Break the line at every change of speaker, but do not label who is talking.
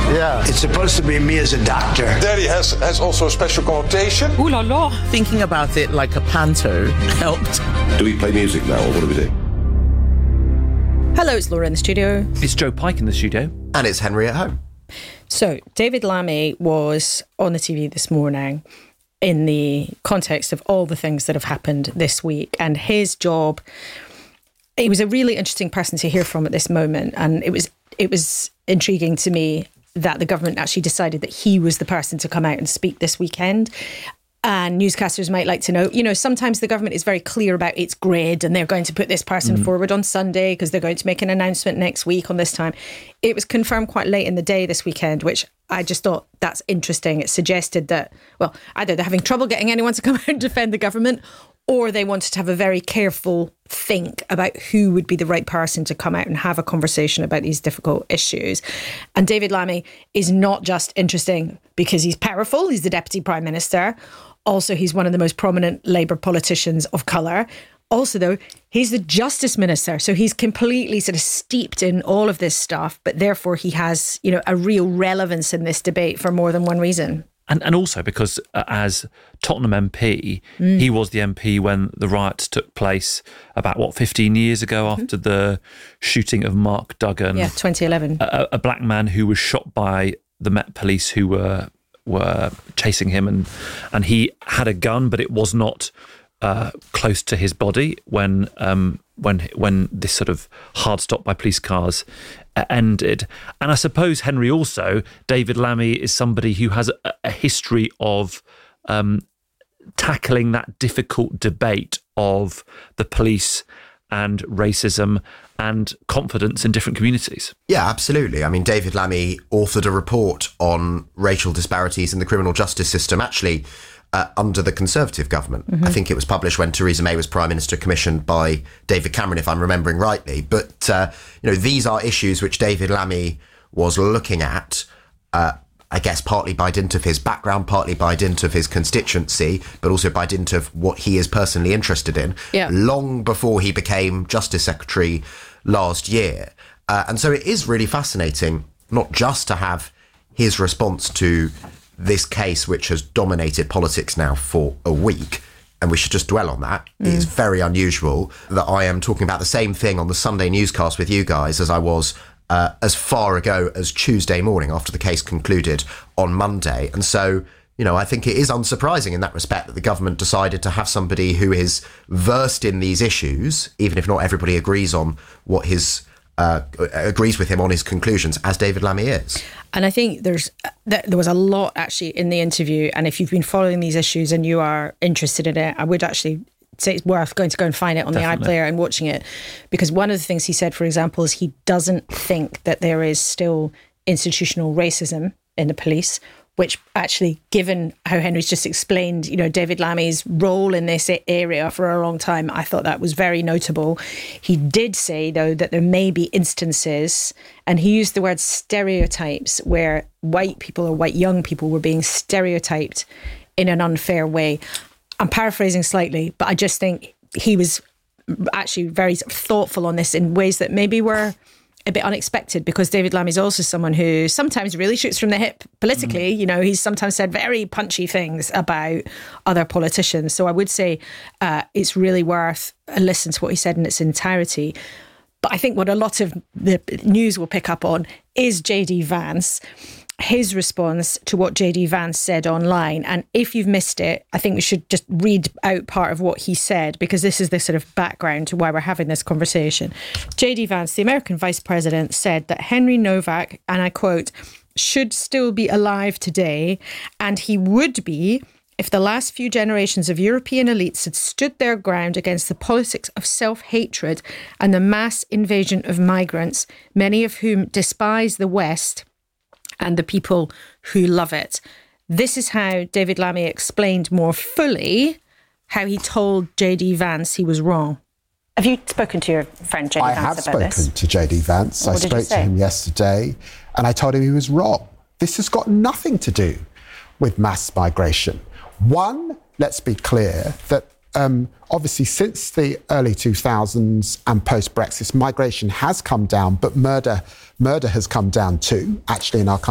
Yeah. It's supposed to be me as a doctor.
Daddy has also a special connotation.
Ooh la la. Thinking about it like a panto helped.
Do we play music now, or what do we do?
Hello, it's Laura in the studio.
It's Joe Pike in the studio.
And it's Henry at home.
So, David Lammy was on the TV this morning in the context of all the things that have happened this week, and his job. He was a really interesting person to hear from at this moment, and it was intriguing to me that the government actually decided that he was the person to come out and speak this weekend. And newscasters might like to know, sometimes the government is very clear about its grid and they're going to put this person forward on Sunday because they're going to make an announcement next week on this time. It was confirmed quite late in the day this weekend, which I just thought that's interesting. It suggested that, well, either they're having trouble getting anyone to come out and defend the government, or they wanted to have a very careful think about who would be the right person to come out and have a conversation about these difficult issues. And David Lammy is not just interesting because he's powerful, he's the Deputy Prime Minister. Also, he's one of the most prominent Labour politicians of colour. Also, though, he's the Justice Minister. So he's completely sort of steeped in all of this stuff, but therefore he has, a real relevance in this debate for more than one reason.
And also because as Tottenham MP, he was the MP when the riots took place about, 15 years ago after the shooting of Mark Duggan.
Yeah, 2011.
A black man who was shot by the Met Police who were chasing him, and he had a gun, but it was not close to his body when this sort of hard stop by police cars ended. And I suppose, Henry, also, David Lammy is somebody who has a history of tackling that difficult debate of the police and racism and confidence in different communities.
Yeah, absolutely. I mean, David Lammy authored a report on racial disparities in the criminal justice system, actually under the Conservative government. I think it was published when Theresa May was Prime Minister, commissioned by David Cameron, if I'm remembering rightly. But, these are issues which David Lammy was looking at, I guess partly by dint of his background, partly by dint of his constituency, but also by dint of what he is personally interested in, long before he became Justice Secretary last year. And so it is really fascinating, not just to have his response to this case, which has dominated politics now for a week, and we should just dwell on that. It is very unusual that I am talking about the same thing on the Sunday newscast with you guys as I was as far ago as Tuesday morning after the case concluded on Monday. And so, I think it is unsurprising in that respect that the government decided to have somebody who is versed in these issues, even if not everybody agrees on what agrees with him on his conclusions, as David Lammy is.
And I think there was a lot actually in the interview. And if you've been following these issues and you are interested in it, I would actually say it's worth going to go and find it on the iPlayer and watching it. Because one of the things he said, for example, is he doesn't think that there is still institutional racism in the police, which actually, given how Henry's just explained, David Lammy's role in this area for a long time, I thought that was very notable. He did say, though, that there may be instances, and he used the word stereotypes, where white people or white young people were being stereotyped in an unfair way. I'm paraphrasing slightly, but I just think he was actually very thoughtful on this in ways that maybe were a bit unexpected, because David Lammy is also someone who sometimes really shoots from the hip politically. He's sometimes said very punchy things about other politicians. So I would say it's really worth a listen to what he said in its entirety. But I think what a lot of the news will pick up on is JD Vance, his response to what JD Vance said online. And if you've missed it, I think we should just read out part of what he said, because this is the sort of background to why we're having this conversation. JD Vance, the American vice president, said that Henry Novak, and I quote, should still be alive today, and he would be if the last few generations of European elites had stood their ground against the politics of self-hatred and the mass invasion of migrants, many of whom despise the West and the people who love it. This is how David Lammy explained more fully how he told JD Vance he was wrong. Have you spoken to your friend JD Vance about this?
I have spoken to JD Vance. I spoke to him yesterday, and I told him he was wrong. This has got nothing to do with mass migration. One, let's be clear that obviously since the early 2000s and post-Brexit, migration has come down, but murder has come down too, actually, in our country.